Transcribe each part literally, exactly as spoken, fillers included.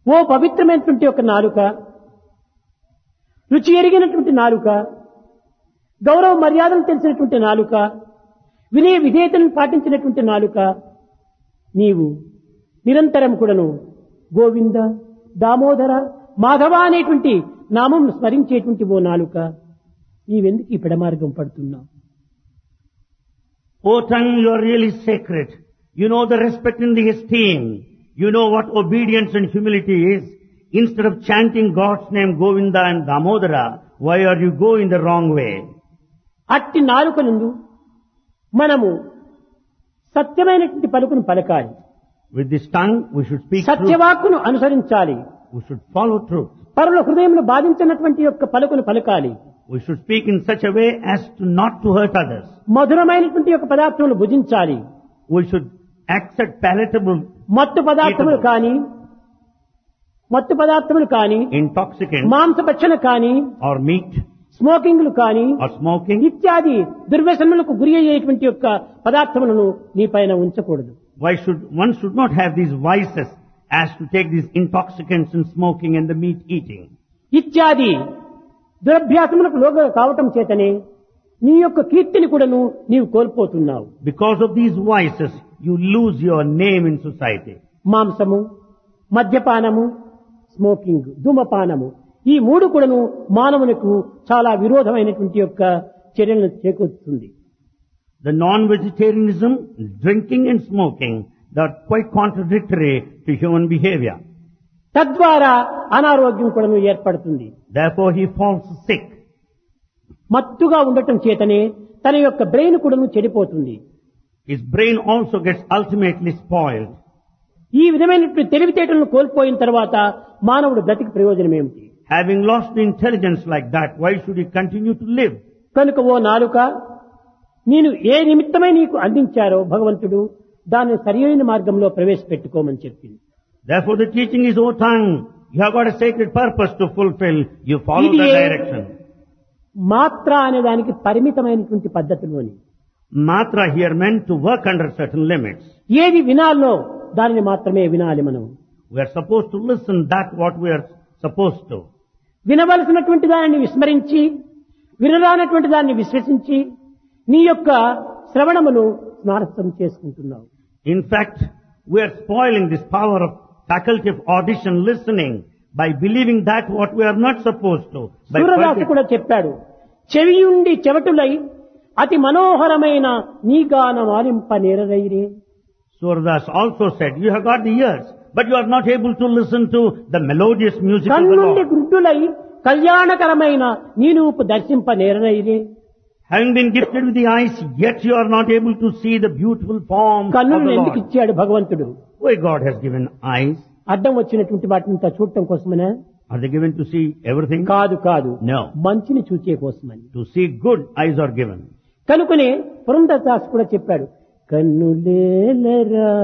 ఓ పవిత్రమైనటువంటి ఒక నాలుక, రుచి ఎరిగినటువంటి నాలుక, గౌరవ మర్యాదలు తెలిసినటువంటి నాలుక, వినయ విధేయతలను పాటించినటువంటి నాలుక, నీవు నిరంతరం కూడాను గోవింద, దామోదర, మాధవ అనేటువంటి నామం స్మరించేటువంటి ఓ నాలుక, నీవెందుకు ఈ పెడమార్గం పడుతున్నావు? O tongue, you are really sacred. You know the respect and the esteem. You know what obedience and humility is. Instead of chanting God's name, Govinda and Damodara, why are you going the wrong way? అట్టి నాలుక నుండి మనము సత్యమైనటువంటి పలుకును పలకాలి. With this tongue, we should speak truth. సత్యవాక్కును అనుసరించాలి. We should follow truth. పరుల హృదయంలో బాధించినటువంటి యొక్క పలుకును పలకాలి. We should speak in such a way as to not to hurt others. మధురమైనటువంటి యొక్క పదార్థములు భుజించాలి. We should accept palatable, మత్తు పదార్థములు కానీ, మత్తు పదార్థములు కానీ, intoxicants, మాంసభక్షణ కానీ, or meat, స్మోకింగ్లు కానీ, or smoking. ఇత్యాది దుర్వ్యసనములకు గురి అయ్యేటువంటి యొక్క పదార్థములను నీ పైన ఉంచకూడదు. Why should one should not have these vices as to take these intoxicants and smoking and the meat eating? ఇత్యాది దురభ్యాసములకు లోగా కావటం చేతనే నీ యొక్క కీర్తిని కూడాను నీవు కోల్పోతున్నావు. Because of these vices, you lose your name in society. మాంసము, మద్యపానము, స్మోకింగ్, ధూమపానము, ఈ మూడు కూడాను మానవునికి చాలా విరోధమైనటువంటి యొక్క చర్యలను చేకూరుతుంది. The non-vegetarianism, drinking and smoking, they are quite contradictory to human behavior. తద్వారా అనారోగ్యం కూడాను ఏర్పడుతుంది. Therefore he falls sick. మత్తుగా ఉండటం చేతనే తన యొక్క బ్రెయిన్ కూడాను చెడిపోతుంది. His brain also gets ultimately spoiled. ఈ విధమైనటువంటి తెలివితేటలను కోల్పోయిన తర్వాత మానవుడు బ్రతికి ప్రయోజనం ఏమిటి? Having lost the intelligence like that, why should he continue to live? కనుక ఓ నాలుక, నేను ఏ నిమిత్తమై నీకు అందించారో భగవంతుడు దాన్ని సరియైన మార్గంలో ప్రవేశపెట్టుకోమని చెప్పింది. Therefore the teaching is, O tongue, you have got a sacred purpose to fulfill. You follow ఇది the direction. మాత్ర అనే దానికి పరిమితమైనటువంటి పద్ధతిలోని Matra here meant to work under certain limits. ఏది వినాలో దానిని మాత్రమే వినాలి. మనం We are supposed to listen that what we are supposed to. వినవలసినటువంటి దానిని విస్మరించి, వినరానటువంటి దాన్ని విశ్వసించి నీ యొక్క శ్రవణమును స్నారస్థం చేసుకుంటున్నావు. In fact, we are spoiling this power of faculty of audition listening by believing that what we are not supposed to. By Surdas కూడా చెప్పాడు, చెవియుండి చెవటులై అతి మనోహరమైన నీ గానం ఆలింప నేరరైరే. Surdas also said, you have got the ears, but you are not able to listen to the melodious music of the కన్నుండి Lord. గుడ్డులై కళ్యాణకరమైన నీ రూపు దర్శింప నేరరైరే. Having been gifted with the eyes, yet you are not able to see the beautiful form of కన్నులను the ఎందుకు Lord. ఇచ్చాడు భగవంతుడు? Why God has given eyes? అడ్డం వచ్చినటువంటి వాటిని చూడటం కోసమనే? Are they given to see everything? కాదు కాదు, No. మంచిని చూచే కోసమని. To see good, eyes are given. కనుకనే పురంధరదాస్ కూడా చెప్పాడు, కన్నులేలరా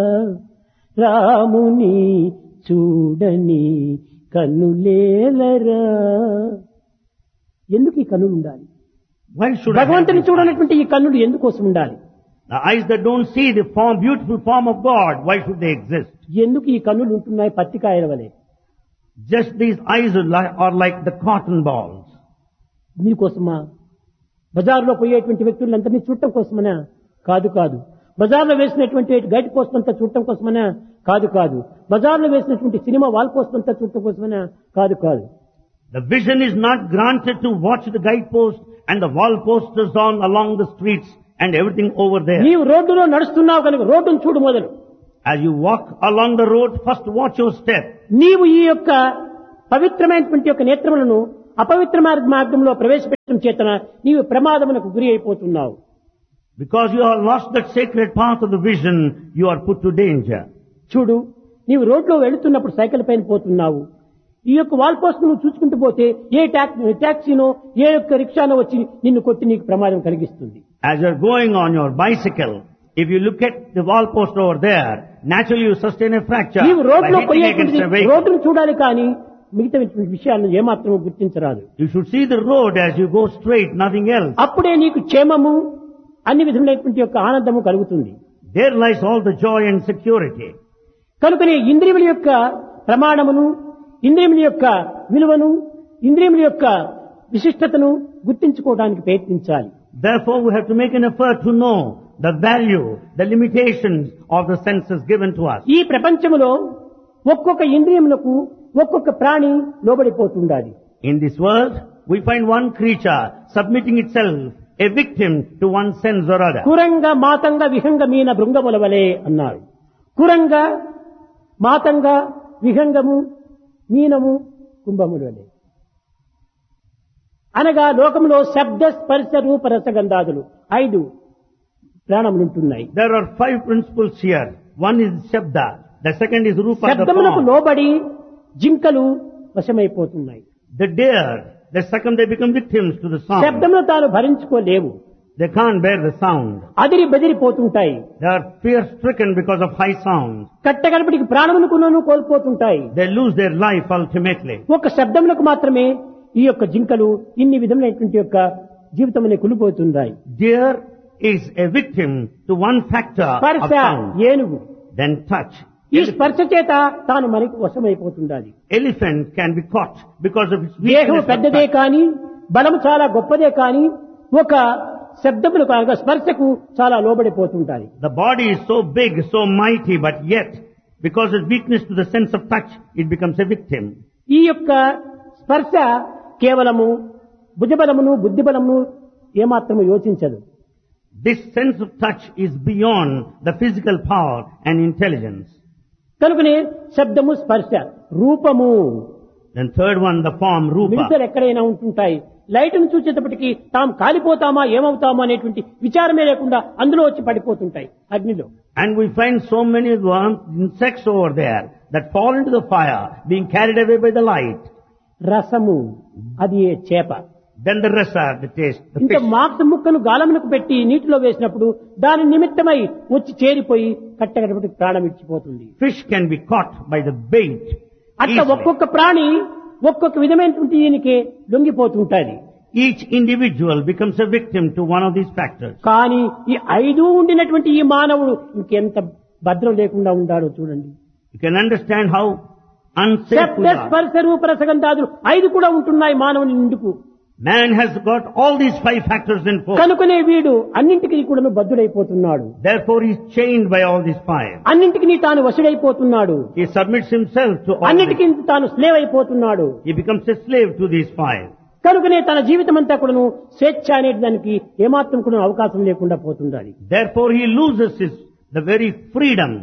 రాముని చూడని కన్నులేలరా. ఎందుకు ఈ కన్నులు ఉండాలి? Why should I have భగవంతుని these eyes? చూడనటువంటి ఈ కన్నులు ఎందుకోసం ఉండాలి? The eyes that don't see the form, beautiful form of God, why should they exist? ఎందుకు ఈ కన్నులు ఉంటున్నాయి పత్తికాయల వలె? Just these eyes are like, are like the cotton balls. దీనికోసమా? బజార్లో పోయేటువంటి వ్యక్తులందరినీ చూడటం కోసమనా? కాదు కాదు. బజార్లో వేసినటువంటి గైడ్ పోస్ట్ అంతా చూడటం కోసమనా? కాదు కాదు. బజార్లో వేసినటువంటి సినిమా వాల్ పోస్ట్ అంతా చూడటం కోసమనా? కాదు కాదు. The vision is not granted to watch the guidepost and the wall posters on along the streets and everything over there. నీవు రోడ్డులో నడుస్తున్నావు కనుక రోడ్డును చూడు మొదలు. As you walk along the road, first watch your step. నీవు ఈ యొక్క పవిత్రమైనటువంటి యొక్క నేత్రములను అపవిత్ర మార్గ మార్గంలో ప్రవేశపెట్టడం చేతన నీవు ప్రమాదమునకు గురి అయిపోతున్నావు. Because you have lost that sacred path of the vision, you are put to danger. చూడు, నీవు రోడ్లో వెళుతున్నప్పుడు సైకిల్ పైన పోతున్నావు. ఈ యొక్క వాల్ పోస్ట్ నువ్వు చూసుకుంటూ పోతే ఏ టాక్సీనో ఏ యొక్క రిక్షానో వచ్చి నిన్ను కొట్టి నీకు ప్రమాదం కలిగిస్తుంది. As you are going on your bicycle, if you look at the wall post over there, naturally you sustain a fracture నీవు by రోడ్లో hitting పోయేటువంటి against a vehicle. రోడ్డును చూడాలి కానీ మిగతా విషయాలను ఏమాత్రం గుర్తించరాదు. You should see the road as you go straight, nothing else. అప్పుడే నీకు క్షేమము, అన్ని విధములైనటువంటి యొక్క ఆనందము కలుగుతుంది. There lies all the joy and security. కనుకనే ఇంద్రియముల యొక్క ప్రమాణమును, ఇంద్రియముల యొక్క విలువను, ఇంద్రియముల యొక్క విశిష్టతను గుర్తించుకోవడానికి ప్రయత్నించాలి. Therefore, we have to make an effort to know the value, the limitations of the senses given to us. ఈ ప్రపంచములో ఒక్కొక్క ఇంద్రియములకు ఒక్కొక్క ప్రాణి లోబడిపోతుండాలి. In this world, we find one creature submitting itself, a victim to one sense or other. కురంగ మాతంగ విహంగ మీన భృంగముల వలె అన్నారు. కురంగ మాతంగ విహంగము మీనము కుంభముల వలె అనగా లోకంలో శబ్ద స్పర్శ రూప రసగంధాదులు ఐదు ప్రాణములుంటున్నాయి. There are five principles here. One is Shabda, the second is Rupa, the శబ్దములకు form. లోబడి జింకలు వశమైపోతున్నాయి. The deer, the second they become victims to the sound. శబ్దమును తాను భరించుకోలేవు. They can't bear the sound. అదిరి బెదిరిపోతుంటాయి. They are fear-stricken because of high sound. కట్టగడపటికి ప్రాణమును కోల్పోతుంటాయి. They lose their life ultimately. ఒక శబ్దములకు మాత్రమే ఈ యొక్క జింకలు ఇన్ని విధమైనటువంటి యొక్క జీవితమునే కులిపోతున్నాయి. Deer is a victim to one factor of స్పర్శ sound. ఏనుగు, Then touch. ఈ స్పర్శ చేత తాను మనకి వశమైపోతుండాలి. Elephant can be caught because of its దేహం weakness of పెద్దదే touch. కాని బలము చాలా గొప్పదే కాని ఒక శబ్దములు కాగా స్పర్శకు చాలా లోబడిపోతుంటాయి. The body is so big, so mighty, but yet, because of weakness to the sense of touch, it becomes a victim. ఈ యొక్క స్పర్శ కేవలము భుజబలమును బుద్ధిబలమును ఏమాత్రము యోచించదు. This sense of touch is beyond the physical power and intelligence. కనుకనే శబ్దము స్పర్శ రూపము. Then third one, the form, Rupa. మిడతలు ఎక్కడైనా ఉంటుంటాయి. లైట్ను చూసేటప్పటికి తాము కాలిపోతామా ఏమవుతామా అనేటువంటి విచారమే లేకుండా అందులో వచ్చి పడిపోతుంటాయి అగ్నిలో. And we find so many worms, insects over there that fall into the fire, being carried away by the light. రసము అది ఏ చేప. Then the rasa, the taste, the ఇంత fish. మాంసం ముక్కను గాలమునకు పెట్టి నీటిలో వేసినప్పుడు దాని నిమిత్తమై వచ్చి చేరిపోయి కట్టగడపటికి ప్రాణం ఇచ్చిపోతుంది. Fish can be caught by the bait. అట్లా easily. ఒక్కొక్క ప్రాణి ఒక్కొక్క విధమైనటువంటి దీనికి లొంగిపోతుంటాది. Each individual becomes a victim to one of these factors. కానీ ఈ ఐదు ఉండినటువంటి ఈ మానవుడు ఇంకెంత భద్రం లేకుండా ఉండాడో చూడండి. You can understand how unsafe శబ్ద we are. స్పర్శ రూప రసగంధాదులు ఐదు కూడా ఉంటున్నాయి మానవుని నిండుకు. Man has got all these five factors in force. కనుకనే వీడు అన్నింటికి కూడా బద్ధుడైపోతున్నాడు. Therefore he is chained by all these five. అన్నింటికి తాను వశుడైపోతున్నాడు. He submits himself to all అన్నిటికీ these. తాను స్లేవ్ అయిపోతున్నాడు. He becomes a slave to these five. కనుకనే తన జీవితం అంతా కూడాను స్వేచ్ఛ అనే దానికి ఏమాత్రం కూడా అవకాశం లేకుండా పోతుండాలి. Therefore he loses his, the very freedom.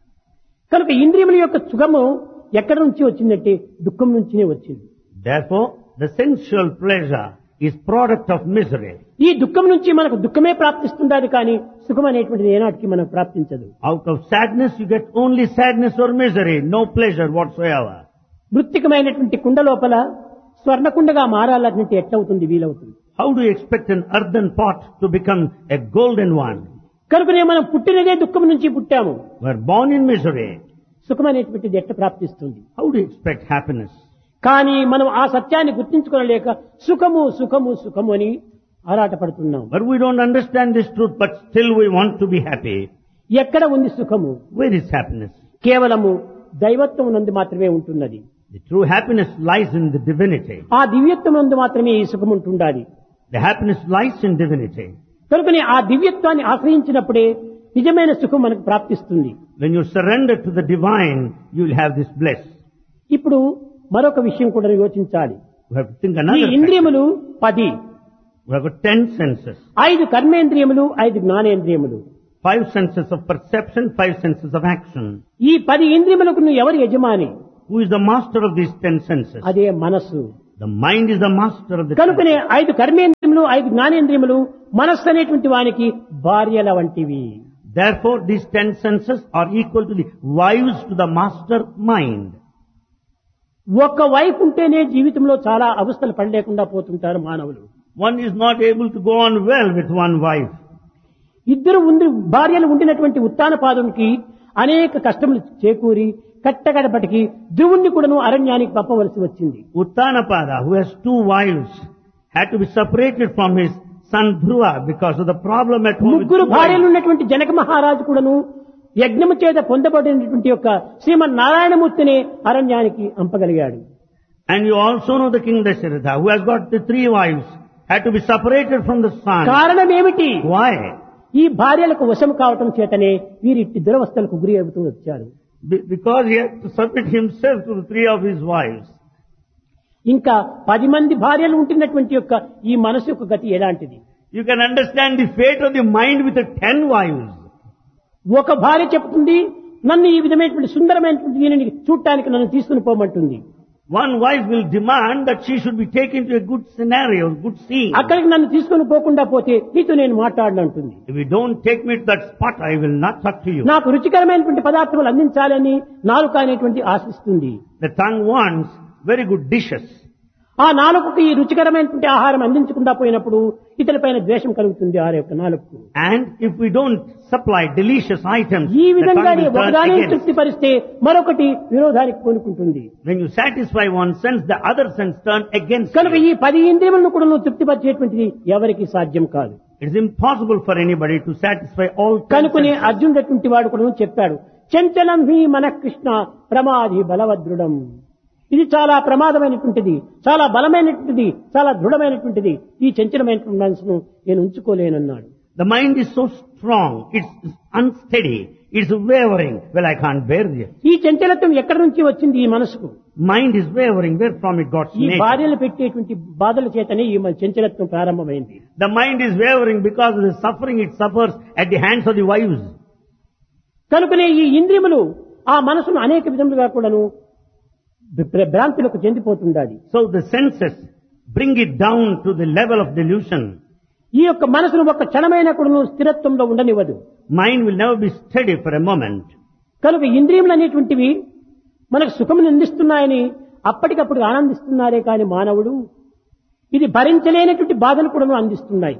కనుక ఇంద్రియముల యొక్క సుఖము ఎక్కడి నుంచి వచ్చిందంటే దుఃఖం నుంచినే వచ్చింది. Therefore the sensual pleasure is product of misery. ఈ దుఃఖం నుంచి మనకు దుఃఖమే ప్రాప్తిస్తుండాలి కానీ సుఖం అనేటువంటిది ఏనాటికి మనకు ప్రాప్తించదు. Out of sadness you get only sadness or misery, no pleasure whatsoever. మృత్తికమైనటువంటి కుండ లోపల స్వర్ణకుండగా మారాలంటే ఎట్లవుతుంది వీలవుతుంది. How do you expect an earthen pot to become a golden one? కనుకనే మనం పుట్టినదే దుఃఖం నుంచి పుట్టాము. We are born in misery. సుఖం అనేటువంటిది ఎట్లా ప్రాప్తిస్తుంది. How do you expect happiness? కానీ మనం ఆ సత్యాన్ని గుర్తించుకోలేక సుఖము సుఖము సుఖము అని ఆరాటపడుతున్నాం. But we don't understand this truth, but still we want to be happy. ఎక్కడ ఉంది సుఖము? Where is happiness? కేవలము దైవత్వం నందు మాత్రమే ఉంటున్నది. The true happiness lies in the divinity. ఆ దివ్యత్వం నందు మాత్రమే ఈ సుఖం ఉంటుండాలి. The happiness lies in divinity. కనుకనే ఆ దివ్యత్వాన్ని ఆశ్రయించినప్పుడే నిజమైన సుఖం మనకు ప్రాప్తిస్తుంది. When you surrender to the divine, you will have this bliss. ఇప్పుడు మరొక విషయం కూడా యోచించాలి. We have to think ఈ another factor. ఇంద్రియములు పది, We have got ten senses. ఐదు కర్మేంద్రియములు, ఐదు జ్ఞానేంద్రియములు. Five senses of perception, five senses of action. ఈ పది ఇంద్రియములకు నువ్వు ఎవరు యజమాని? Who is the master of these ten senses? అదే మనస్సు. The mind is the master of the కనుకనే senses. ఐదు కర్మేంద్రియములు, ఐదు జ్ఞానేంద్రియములు మనస్సు అనేటువంటి వానికి భార్యల వంటివి. Therefore, these ten senses are equal to the wives to the master mind. ఒక్క వైపు ఉంటేనే జీవితంలో చాలా అవస్థలు పడలేకుండా పోతుంటారు మానవులు. One is not able to go on well with one wife. ఇద్దరు ఉండి భార్యలు ఉండినటువంటి ఉత్తాన పాదంకి అనేక కష్టములు చేకూరి కట్టగడపటికి ధ్రువుణ్ణి కూడాను అరణ్యానికి పంపవలసి వచ్చింది. Uttanapada, who has two wives, had to be separated from his son Dhruva because of the problem at home with ముగ్గురు two భార్యలు wives. ఉన్నటువంటి జనక మహారాజు కూడాను యజ్ఞము చేత పొందబడినటువంటి యొక్క శ్రీమన్ నారాయణమూర్తిని అరణ్యానికి అంపగలిగాడు. And you also know the king Dasharatha, who has got the three wives, had to be separated from the son. కారణం ఏమిటి? Why? ఈ భార్యలకు వశం కావటం చేతనే వీరిట్టి దురవస్థలకు గురి అవుతూ వచ్చారు. Be- Because he had to submit himself to the three of his wives. ఇంకా పది మంది భార్యలు ఉంటున్నటువంటి యొక్క ఈ మనసు యొక్క గతి ఎలాంటిది? You can understand the fate of the mind with the ten wives. ఒక భార్య చెప్తుంది, నన్ను ఈ విధమైనటువంటి సుందరమైనటువంటి దీనిని చూడటానికి నన్ను తీసుకుని పోమంటుంది. One wife will demand that she should be taken to a good scenario, good scene. అక్కడికి నన్ను తీసుకుని పోకుండా పోతే నీతో నేను మాట్లాడనంటుంది. If you don't take me to that spot, I will not talk to you. నాకు రుచికరమైనటువంటి పదార్థాలు అందించాలని నాలుక అనేటువంటి ఆశిస్తుంది. The tongue wants very good dishes. ఆ నాలుకకి ఈ రుచికరమైనటువంటి ఆహారం అందించకుండా పోయినప్పుడు ఇతరులపైన ద్వేషం కలుగుతుంది ఆ యొక్క నాలుకకు. And if we don't supply delicious items, ఈ the విధంగా tongue will turn ఒకదాన్ని against. తృప్తిపరిస్తే మరొకటి విరోధానికి పూనుకుంటుంది. When you satisfy one sense, the other sense turn against కనుక you. ఈ పది ఇంద్రియములను కూడా నువ్వు తృప్తిపరిచేటువంటిది ఎవరికి సాధ్యం కాదు. It is impossible for anybody to satisfy all ten కనుకనే senses. అర్జునుడటువంటి వాడు కూడా చెప్పాడు, చంచలం హి మన కృష్ణ ప్రమాది బలవదృఢం. ఇది చాలా ప్రమాదమైనటువంటిది, చాలా బలమైనటువంటిది, చాలా దృఢమైనటువంటిది. ఈ చంచలమైనటువంటి మనసును నేను ఉంచుకోలేనన్నాడు. The mind is so strong, it's unsteady, it's wavering. Well, I can't bear this. ఈ చంచలత్వం ఎక్కడి నుంచి వచ్చింది ఈ మనసుకు? Mind is wavering, where from it got ఈ nature. భార్యలు పెట్టేటువంటి బాధల చేతనే ఈ మన చంచలత్వం ప్రారంభమైంది. The mind is wavering because of the suffering it suffers at the hands of the wives. కనుకనే ఈ ఇంద్రియములు ఆ మనసును అనేక విధములుగా కూడాను భ్ర- భ్రాంతులకు చెందిపోతుండాలి. So the senses bring it down to the level of delusion. ఈ యొక్క మనసును ఒక క్షణమైన కూడాను స్థిరత్వంలో ఉండనివ్వదు. Mind will never be steady for a moment. కనుక ఇంద్రియములు అనేటువంటివి మనకు సుఖమును అందిస్తున్నాయని అప్పటికప్పుడు ఆనందిస్తున్నారే కాని మానవుడు ఇది భరించలేనటువంటి బాధలు కూడాను అందిస్తున్నాయి.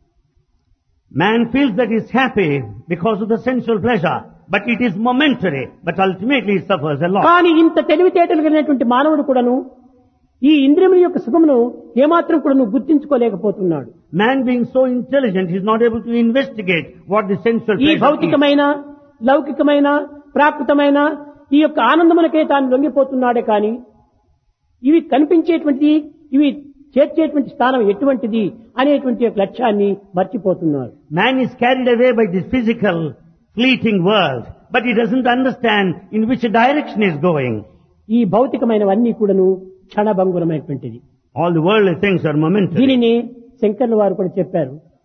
Man feels that he is happy because of the sensual pleasure, but it is momentary, but ultimately he suffers a lot. కానీ ఇంత తెలివితేటలు కలిగినటువంటి మానవుడు కూడాను ఈ ఇంద్రియముల యొక్క సుఖమును ఏమాత్రం కూడాను గుర్తించుకోలేకపోతున్నాడు. Man being so intelligent, he is not able to investigate what the sensual ఈ pleasure is. భౌతికమైన లౌకికమైన ప్రాకృతమైన ఈ యొక్క ఆనందములకే తాను లొంగిపోతున్నాడే కాని ఇవి కనిపించేటువంటి ఇవి చేర్చేటువంటి స్థానం ఎటువంటిది అనేటువంటి యొక్క లక్ష్యాన్ని మర్చిపోతున్నారు. Man is carried away by this physical, fleeting world, but he doesn't understand in which direction he is going. ఈ భౌతికమైనవన్నీ కూడాను క్షణభంగురమైనటువంటిది. All the worldly things are momentary. దీనిని శంకర్ల వారు కూడా చెప్పారు,